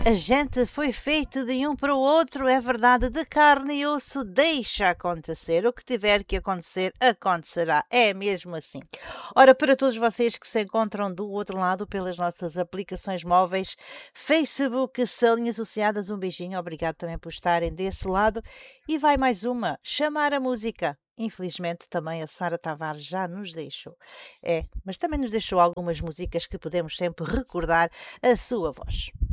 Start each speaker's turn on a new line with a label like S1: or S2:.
S1: A gente foi feito de um para o outro, é verdade, de carne e osso, deixa acontecer. O que tiver que acontecer, acontecerá. É mesmo assim. Ora, para todos vocês que se encontram do outro lado pelas nossas aplicações móveis, Facebook, Salinhas Associadas, um beijinho, obrigado também por estarem desse lado. E vai mais uma, chamar a música. Infelizmente também a Sara Tavares já nos deixou. É, mas também nos deixou algumas músicas que podemos sempre recordar a sua voz.